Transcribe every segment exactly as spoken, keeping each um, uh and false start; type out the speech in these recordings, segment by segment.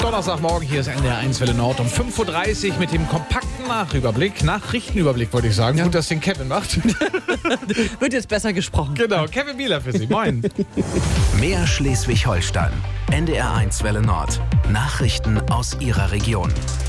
Donnerstagmorgen, hier ist N D R eins Welle Nord um fünf Uhr dreißig mit dem kompakten Nachüberblick, Nachrichtenüberblick wollte ich sagen. Ja. Gut, dass den Kevin macht. Wird jetzt besser gesprochen. Genau, Kevin Bieler für Sie. Moin. Mehr Schleswig-Holstein. N D R eins Welle Nord. Nachrichten aus Ihrer Region.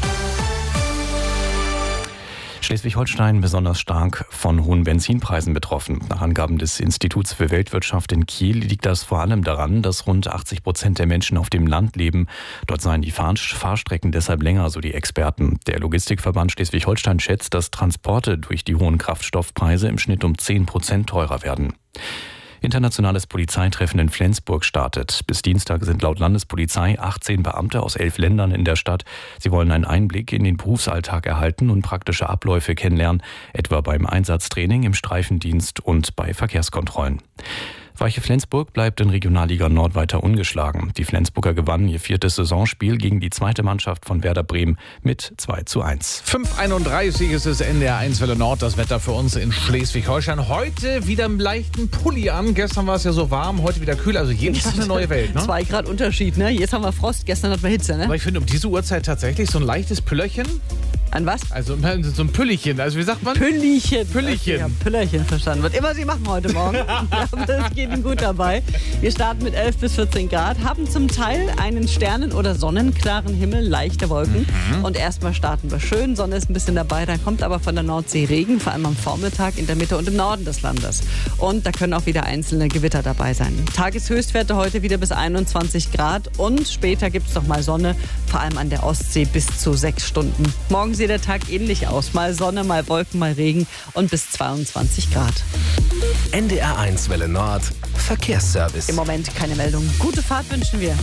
Schleswig-Holstein besonders stark von hohen Benzinpreisen betroffen. Nach Angaben des Instituts für Weltwirtschaft in Kiel liegt das vor allem daran, dass rund achtzig Prozent der Menschen auf dem Land leben. Dort seien die Fahrstrecken deshalb länger, so die Experten. Der Logistikverband Schleswig-Holstein schätzt, dass Transporte durch die hohen Kraftstoffpreise im Schnitt um zehn Prozent teurer werden. Internationales Polizeitreffen in Flensburg startet. Bis Dienstag sind laut Landespolizei achtzehn Beamte aus elf Ländern in der Stadt. Sie wollen einen Einblick in den Berufsalltag erhalten und praktische Abläufe kennenlernen, etwa beim Einsatztraining, im Streifendienst und bei Verkehrskontrollen. Weiche Flensburg bleibt in Regionalliga Nord weiter ungeschlagen. Die Flensburger gewannen ihr viertes Saisonspiel gegen die zweite Mannschaft von Werder Bremen mit zwei zu eins. fünf Uhr einunddreißig ist es N D R eins Welle Nord, das Wetter für uns in Schleswig-Holstein. Heute wieder im leichten Pulli an. Gestern war es ja so warm, heute wieder kühl. Also jeden Tag eine neue Welt, ne? Zwei Grad Unterschied, ne? Jetzt haben wir Frost, gestern hatten wir Hitze, ne? Aber ich finde, um diese Uhrzeit tatsächlich so ein leichtes Püllerchen. An was? Also so ein Püllchen, also wie sagt man? Püllichen. Püllichen. Ich habe Püllerchen verstanden. Was immer Sie machen heute Morgen. Aber das geht Ihnen gut dabei. Wir starten mit elf bis vierzehn Grad, haben zum Teil einen sternen- oder sonnenklaren Himmel, leichte Wolken. Mhm. Und erstmal starten wir schön, Sonne ist ein bisschen dabei, dann kommt aber von der Nordsee Regen, vor allem am Vormittag in der Mitte und im Norden des Landes. Und da können auch wieder einzelne Gewitter dabei sein. Tageshöchstwerte heute wieder bis einundzwanzig Grad und später gibt es noch mal Sonne, vor allem an der Ostsee bis zu sechs Stunden. Morgen sieht der Tag ähnlich aus, mal Sonne, mal Wolken, mal Regen und bis zweiundzwanzig Grad. N D R eins Welle Nord. Verkehrsservice. Im Moment keine Meldung. Gute Fahrt wünschen wir.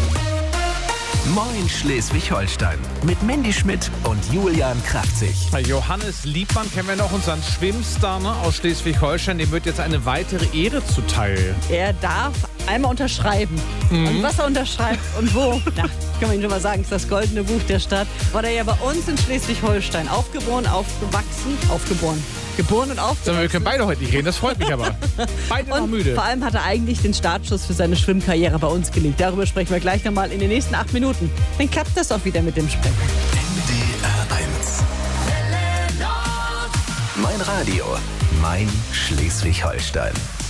Moin Schleswig-Holstein. Mit Mandy Schmidt und Julian Kraftzig. Johannes Liebmann kennen wir noch, unseren Schwimmstar, ne, aus Schleswig-Holstein. Dem wird jetzt eine weitere Ehre zuteil. Er darf einmal unterschreiben. Mhm. Und was er unterschreibt und wo, na, kann man Ihnen schon mal sagen, ist das goldene Buch der Stadt. War er ja bei uns in Schleswig-Holstein aufgeboren, aufgewachsen, aufgeboren. Geboren und aufgewachsen. Wir können beide heute nicht reden, das freut mich aber. Beide noch müde. Vor allem hat er eigentlich den Startschuss für seine Schwimmkarriere bei uns gelegt. Darüber sprechen wir gleich nochmal in den nächsten acht Minuten. Dann klappt das auch wieder mit dem Sprechen. N D R eins. Mein Radio, mein Schleswig-Holstein.